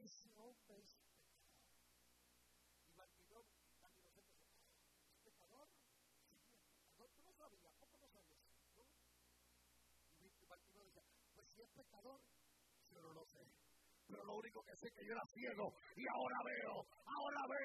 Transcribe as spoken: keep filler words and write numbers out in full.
ese hombre es pecador. Y Bartimeo, tan inocente, ¿es pecador? Sí, es pecador. Tú no sabías, ¿cómo no sabías? ¿No? Y Bartimeo decía, pues si es pecador, yo no lo sé. Pero lo único que sé es que yo era ciego y ahora veo, ahora